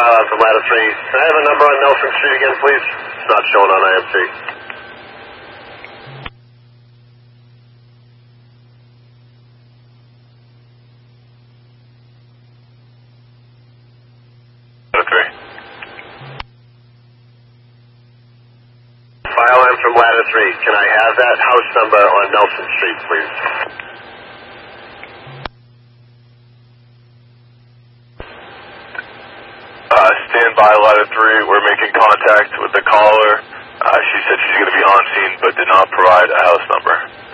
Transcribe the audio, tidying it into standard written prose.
file out from ladder 3. Can I have a number on Nelson Street again, please? It's not showing on IMC. Ladder 3. File in from ladder 3. Can I have that house number on Nelson Street, please? Stand by, ladder 3. We're making contact with the caller. She said she's going to be on scene, but did not provide a house number.